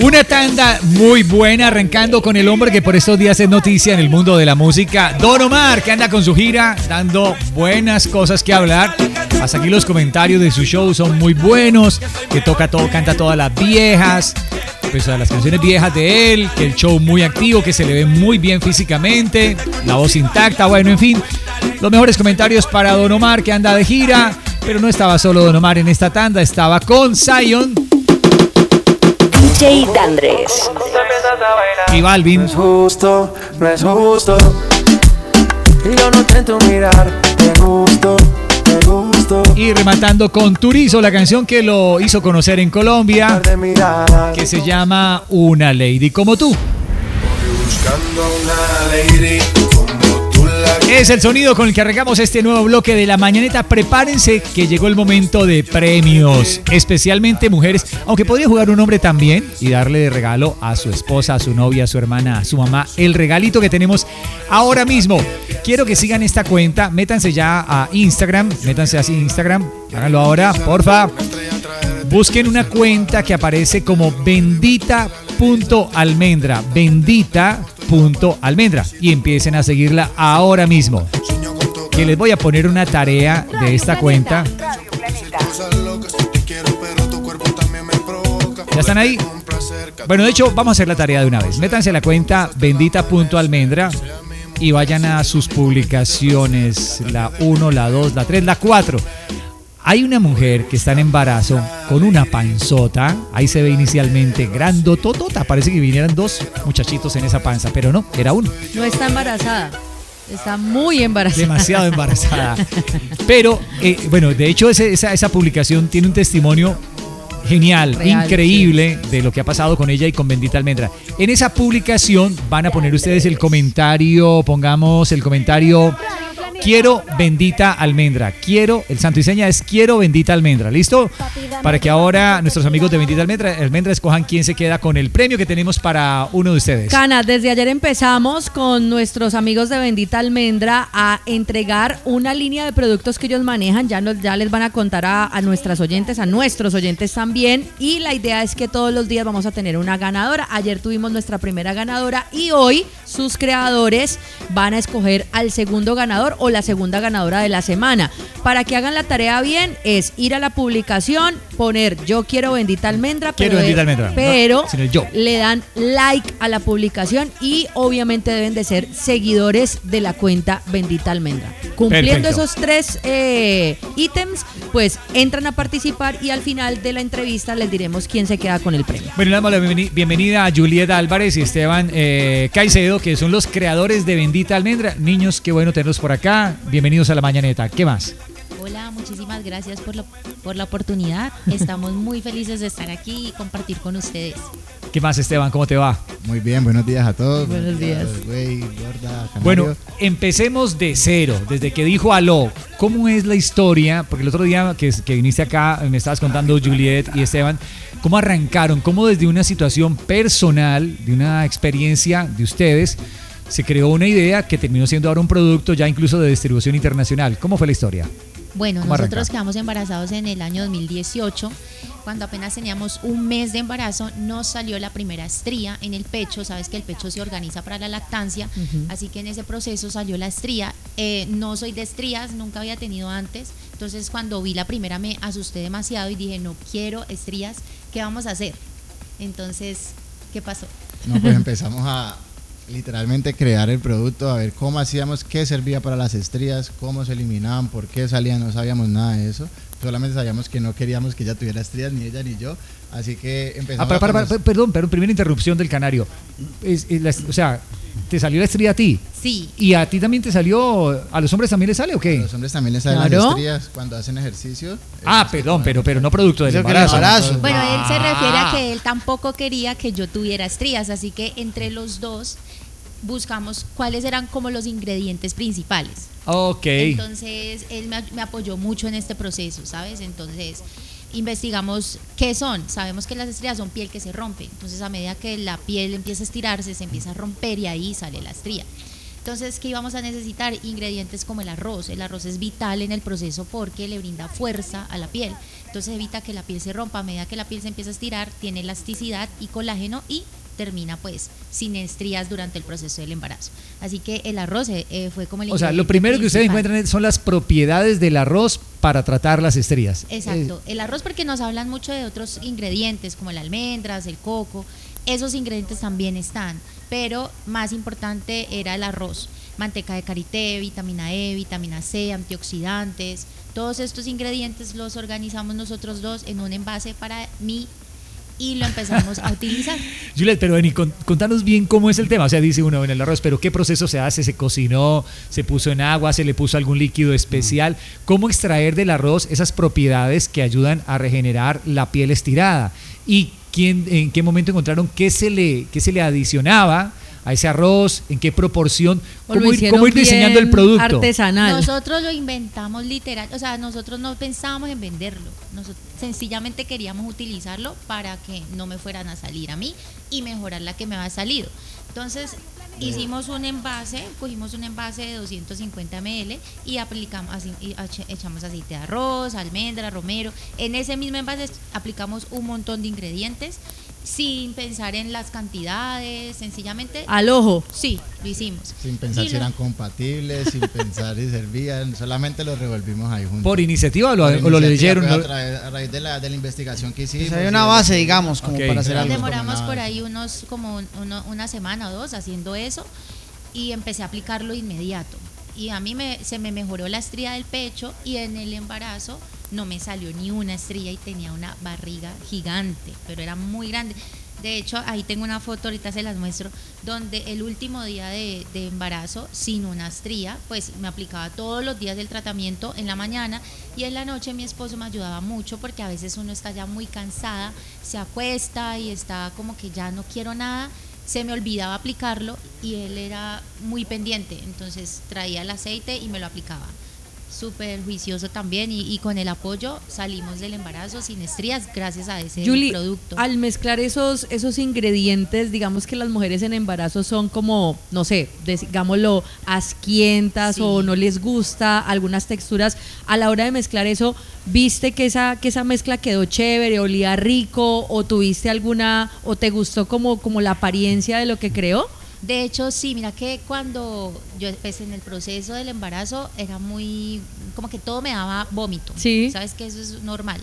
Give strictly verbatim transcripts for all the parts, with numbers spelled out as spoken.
Una tanda muy buena, arrancando con el hombre que por estos días es noticia en el mundo de la música, Don Omar, que anda con su gira dando buenas cosas que hablar. Hasta aquí los comentarios de su show son muy buenos, que toca todo, canta todas las viejas, pues a las canciones viejas de él, que el show muy activo, que se le ve muy bien físicamente, la voz intacta, bueno, en fin, los mejores comentarios para Don Omar, que anda de gira, pero no estaba solo Don Omar en esta tanda, estaba con Zion, D J Dandres y Balvin. No es justo, no es justo. Y yo no intento mirar, te gusto, te gusto. Y rematando con Turizo, la canción que lo hizo conocer en Colombia, que se llama Una Lady Como Tú. Buscando una lady como tú la. Es el sonido con el que arrancamos este nuevo bloque de La Mañaneta. Prepárense que llegó el momento de premios, especialmente mujeres, aunque podría jugar un hombre también y darle de regalo a su esposa, a su novia, a su hermana, a su mamá, el regalito que tenemos ahora mismo. Quiero que sigan esta cuenta, métanse ya a Instagram, métanse así a Instagram, háganlo ahora, porfa. Busquen una cuenta que aparece como bendita punto almendra, bendita punto almendra, y empiecen a seguirla ahora mismo. Que les voy a poner una tarea de esta cuenta. ¿Ya están ahí? Bueno, de hecho, vamos a hacer la tarea de una vez. Métanse a la cuenta bendita punto almendra y vayan a sus publicaciones, la uno, la dos, la tres, la cuatro. Hay una mujer que está en embarazo con una panzota. Ahí se ve inicialmente grandototota. Parece que vinieran dos muchachitos en esa panza, pero no, era uno. No está embarazada. Está muy embarazada. Demasiado embarazada. Pero, eh, bueno, de hecho ese, esa, esa publicación tiene un testimonio genial, Real, increíble, sí, de lo que ha pasado con ella y con Bendita Almendra. En esa publicación van a poner ustedes el comentario, pongamos el comentario... Quiero Bendita Almendra. Quiero, el santo y seña es Quiero Bendita Almendra. ¿Listo? Para que ahora nuestros amigos de Bendita Almendra, Almendra escojan quién se queda con el premio que tenemos para uno de ustedes. Cana, desde ayer empezamos con nuestros amigos de Bendita Almendra a entregar una línea de productos que ellos manejan. Ya, nos, ya les van a contar a, a nuestras oyentes, a nuestros oyentes también. Y la idea es que todos los días vamos a tener una ganadora. Ayer tuvimos nuestra primera ganadora y hoy sus creadores van a escoger al segundo ganador o la segunda ganadora de la semana. Para que hagan la tarea bien es ir a la publicación, poner yo quiero Bendita Almendra, quiero pero, Bendita Almendra, pero no, yo. le dan like a la publicación y obviamente deben de ser seguidores de la cuenta Bendita Almendra. Cumpliendo Perfecto. esos tres eh, ítems, pues entran a participar y al final de la entrevista les diremos quién se queda con el premio. Bueno, le damos la bienvenida a Julieta Álvarez y Esteban eh, Caicedo, que son los creadores de Bendita Almendra. Niños, qué bueno tenerlos por acá. Bienvenidos a La Mañaneta. ¿Qué más? Hola, muchísimas gracias por, lo, por la oportunidad. Estamos muy felices de estar aquí y compartir con ustedes. ¿Qué más, Esteban? ¿Cómo te va? Muy bien, buenos días a todos. Buenos días. Güey, gorda, Canario. Bueno, empecemos de cero, desde que dijo aló. ¿Cómo es la historia? Porque el otro día que, que viniste acá, me estabas contando, Juliet y Esteban, ¿cómo arrancaron? ¿Cómo desde una situación personal, de una experiencia de ustedes, se creó una idea que terminó siendo ahora un producto ya incluso de distribución internacional? ¿Cómo fue la historia? Bueno, nosotros arranca? quedamos embarazados en el año dos mil dieciocho. Cuando apenas teníamos un mes de embarazo, nos salió la primera estría en el pecho. Sabes que el pecho se organiza para la lactancia, uh-huh. Así que en ese proceso salió la estría. Eh, no soy de estrías, nunca había tenido antes. Entonces cuando vi la primera me asusté demasiado y dije, no quiero estrías, ¿qué vamos a hacer? Entonces, ¿qué pasó? No, pues empezamos a literalmente crear el producto, a ver cómo hacíamos, qué servía para las estrías, cómo se eliminaban, por qué salían, no sabíamos nada de eso. Solamente sabíamos que no queríamos que ella tuviera estrías, ni ella ni yo, así que empezamos. Ah, para, para, para, perdón, pero primera interrupción del Canario. Es, es la, o sea, ¿te salió la estría a ti? Sí. ¿Y a ti también te salió? ¿A los hombres también les sale o qué? A los hombres también les salen ¿Claro? las estrías cuando hacen ejercicio. Ah, perdón, pero, pero no producto del embarazo. embarazo. Bueno, él se refiere a que él tampoco quería que yo tuviera estrías, así que entre los dos buscamos cuáles eran como los ingredientes principales. Ok. Entonces él me, me apoyó mucho en este proceso, ¿sabes? Entonces investigamos qué son. Sabemos que las estrías son piel que se rompe. Entonces a medida que la piel empieza a estirarse, se empieza a romper y ahí sale la estría. Entonces, ¿qué íbamos a necesitar? Ingredientes como el arroz. El arroz es vital en el proceso porque le brinda fuerza a la piel. Entonces evita que la piel se rompa. A medida que la piel se empieza a estirar, tiene elasticidad y colágeno y termina pues sin estrías durante el proceso del embarazo. Así que el arroz eh, fue como el O sea, lo primero que ustedes encuentran son las propiedades del arroz para tratar las estrías. Exacto, el arroz, porque nos hablan mucho de otros ingredientes como las almendras, el coco, esos ingredientes también están, pero más importante era el arroz. Manteca de karité, vitamina E, vitamina C, antioxidantes, todos estos ingredientes los organizamos nosotros dos en un envase para mí y lo empezamos a utilizar. Juliet, pero vení, contanos bien cómo es el tema. O sea, dice uno en el arroz, pero ¿qué proceso se hace? ¿Se cocinó? ¿Se puso en agua? ¿Se le puso algún líquido especial? ¿Cómo extraer del arroz esas propiedades que ayudan a regenerar la piel estirada? ¿Y quién, en qué momento encontraron qué se le, qué se le adicionaba a ese arroz? ¿En qué proporción? ¿Cómo ir, cómo ir diseñando el producto? Artesanal. Nosotros lo inventamos literal, o sea, nosotros no pensábamos en venderlo, nosotros sencillamente queríamos utilizarlo para que no me fueran a salir a mí y mejorar la que me había salido. Entonces hicimos un envase, cogimos un envase de doscientos cincuenta mililitros y aplicamos, así, y echamos aceite de arroz, almendra, romero. En ese mismo envase aplicamos un montón de ingredientes sin pensar en las cantidades, sencillamente al ojo. Sí, lo hicimos. Sin pensar Y si lo- eran compatibles, sin pensar si servían, solamente los revolvimos ahí juntos. ¿Por iniciativa o lo, Por o lo iniciativa, leyeron? pues, ¿No? a, través- a raíz de la, de la investigación que hicimos. Pues hay y una de- base, digamos, como Ok. para hacer Nos algo. Demoramos como por nada. ahí unos como un- uno- una semana o dos haciendo eso y empecé a aplicarlo inmediato. Y a mí me, se me mejoró la estría del pecho y en el embarazo no me salió ni una estría y tenía una barriga gigante, pero era muy grande. De hecho, ahí tengo una foto, ahorita se las muestro, donde el último día de, de embarazo, sin una estría, pues me aplicaba todos los días del tratamiento en la mañana y en la noche mi esposo me ayudaba mucho porque a veces uno está ya muy cansada, se acuesta y está como que ya no quiero nada, se me olvidaba aplicarlo y él era muy pendiente, entonces traía el aceite y me lo aplicaba. Súper juicioso también y, y con el apoyo salimos del embarazo sin estrías gracias a ese Julie, producto. al mezclar esos, esos ingredientes, digamos que las mujeres en embarazo son como, no sé, digámoslo, asquientas Sí. o no les gusta algunas texturas. A la hora de mezclar eso, ¿viste que esa, que esa mezcla quedó chévere, olía rico o tuviste alguna, o te gustó como, como la apariencia de lo que creó? De hecho, sí, mira que cuando yo pues en el proceso del embarazo era muy, como que todo me daba vómito. Sí. Sabes que eso es normal.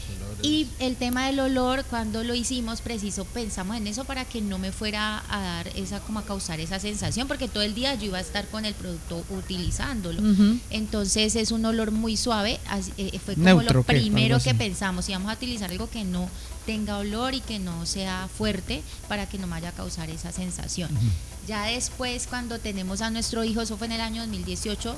Y el tema del olor, cuando lo hicimos, preciso, pensamos en eso para que no me fuera a dar esa, como a causar esa sensación, porque todo el día yo iba a estar con el producto utilizándolo. Ujú. Entonces es un olor muy suave, así, eh, fue como Neutro, lo ¿qué? primero Algo que así. pensamos, íbamos a utilizar algo que no tenga olor y que no sea fuerte para que no me vaya a causar esa sensación. Ya después, cuando tenemos a nuestro hijo, eso fue en el año dos mil dieciocho,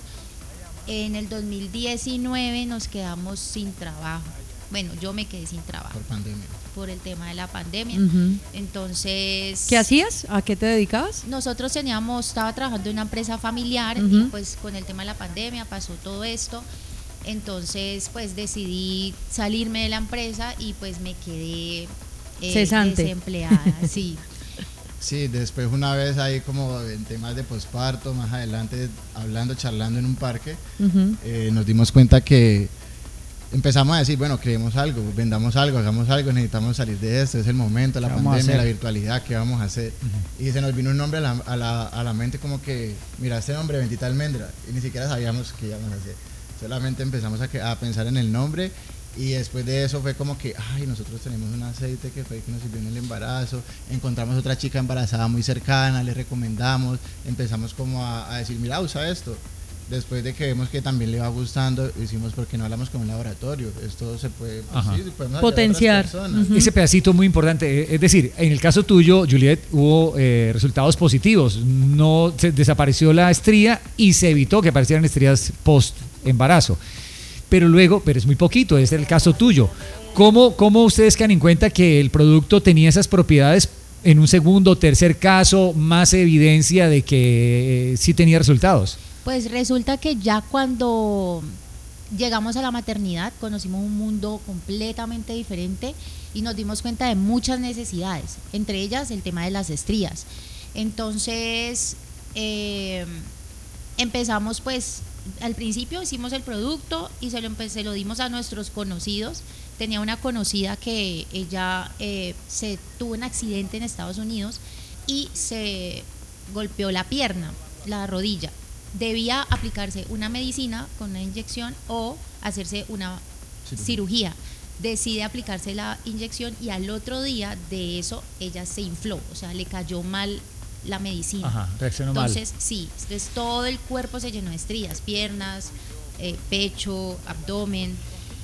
en el dos mil diecinueve nos quedamos sin trabajo. Bueno, yo me quedé sin trabajo Por pandemia. por el tema de la pandemia. Ujú. Entonces, ¿Qué hacías? ¿A qué te dedicabas? nosotros teníamos, estaba trabajando en una empresa familiar y Ujú. pues con el tema de la pandemia pasó todo esto. Entonces, pues decidí salirme de la empresa y pues me quedé eh, Cesante. desempleada, sí. Sí, después una vez ahí como en temas de posparto, más adelante hablando, charlando en un parque, Ujú. eh, nos dimos cuenta que empezamos a decir, bueno, creemos algo, vendamos algo, hagamos algo, necesitamos salir de esto, es el momento, la ¿Qué vamos a pandemia, la hacer? virtualidad, ¿qué vamos a hacer? Y se nos vino un nombre a la, a, la, a la mente como que, mira, este nombre, Bendita Almendra, y ni siquiera sabíamos qué íbamos a hacer. Solamente empezamos a, que- a pensar en el nombre y después de eso fue como que, ay, nosotros tenemos un aceite que fue el que nos sirvió en el embarazo, encontramos otra chica embarazada muy cercana, le recomendamos, empezamos como a, a decir, mira, usa esto. Después de que vemos que también le va gustando, hicimos, ¿por qué no hablamos con un laboratorio? Esto se puede, pues, Ajá. sí, podemos ayudar a Potenciar. otras personas. Ujú. Ese pedacito muy importante, eh, es decir, en el caso tuyo, Juliet, hubo eh, resultados positivos, no se desapareció la estría y se evitó que aparecieran estrías post embarazo, pero luego, pero es muy poquito, ese es el caso tuyo. ¿Cómo, cómo ustedes quedan en cuenta que el producto tenía esas propiedades en un segundo o tercer caso, más evidencia de que eh, sí tenía resultados? Pues resulta que ya cuando llegamos a la maternidad conocimos un mundo completamente diferente y nos dimos cuenta de muchas necesidades, entre ellas el tema de las estrías. Entonces eh, empezamos pues, al principio hicimos el producto y se lo, se lo dimos a nuestros conocidos. Tenía una conocida que ella eh, se tuvo un accidente en Estados Unidos y se golpeó la pierna, la rodilla. Debía aplicarse una medicina con una inyección o hacerse una cirugía. cirugía. Decide aplicarse la inyección y al otro día de eso ella se infló, o sea, le cayó mal la medicina. Ajá, reaccionó mal. Entonces, sí, entonces todo el cuerpo se llenó de estrías, piernas, eh, pecho, abdomen.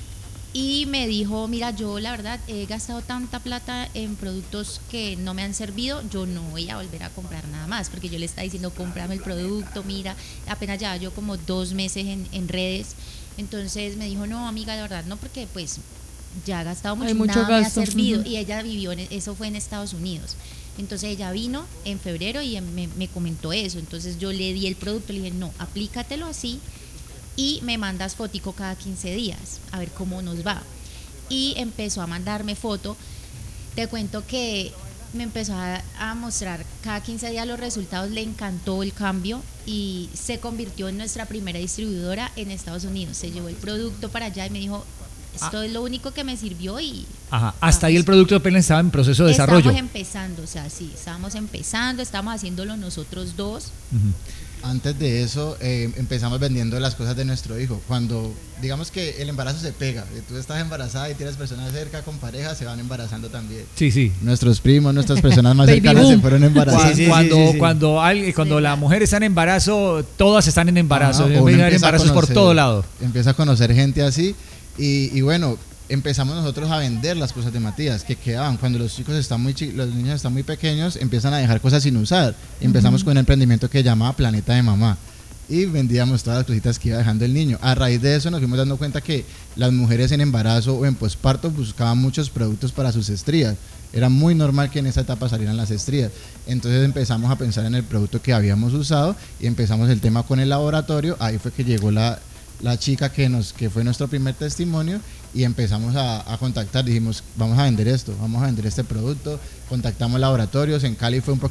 Y me dijo, mira, yo la verdad he gastado tanta plata en productos que no me han servido, yo no voy a volver a comprar nada más, porque yo le estaba diciendo, cómprame el producto, mira, apenas ya yo como dos meses en, en redes. Entonces me dijo, no, amiga, la verdad no, porque pues ya he gastado mucho, Hay mucho nada gasto. me ha servido. Uh-huh. Y ella vivió, en, eso fue en Estados Unidos. Entonces ella vino en febrero y me, me comentó eso. Entonces yo le di el producto, le dije, no, aplícatelo así y me mandas fotico cada quince días, a ver cómo nos va. Y empezó a mandarme foto. Te cuento que me empezó a, a mostrar cada quince días los resultados, le encantó el cambio y se convirtió en nuestra primera distribuidora en Estados Unidos. Se llevó el producto para allá y me dijo, esto ah. es lo único que me sirvió y... Ajá, hasta ahí el producto apenas estaba en proceso de desarrollo. Estábamos empezando, o sea, sí, estábamos empezando, estábamos haciéndolo nosotros dos. Uh-huh. Antes de eso eh, empezamos vendiendo las cosas de nuestro hijo. Cuando digamos que el embarazo se pega, que tú estás embarazada y tienes personas cerca con pareja, se van embarazando también. Sí, sí. Nuestros primos, nuestras personas más cercanas boom. se fueron embarazando. Sí, sí, cuando sí, sí, sí. cuando, alguien, cuando sí, la mujer está en embarazo, todas están en embarazo. Ajá, empieza a embarazos conocer, por todo lado. Empieza a conocer gente así y, y bueno, empezamos nosotros a vender las cosas de Matías que quedaban. Cuando los chicos están muy chi- los niños están muy pequeños, empiezan a dejar cosas sin usar. Empezamos uh-huh. con un emprendimiento que llamaba Planeta de Mamá y vendíamos todas las cositas que iba dejando el niño. A raíz de eso nos fuimos dando cuenta que las mujeres en embarazo o en posparto buscaban muchos productos para sus estrías. Era muy normal que en esa etapa salieran las estrías. Entonces empezamos a pensar en el producto que habíamos usado y empezamos el tema con el laboratorio. Ahí fue que llegó la la chica que nos que fue nuestro primer testimonio y empezamos a, a contactar, dijimos vamos a vender esto, vamos a vender este producto, contactamos laboratorios, en Cali fue un poquito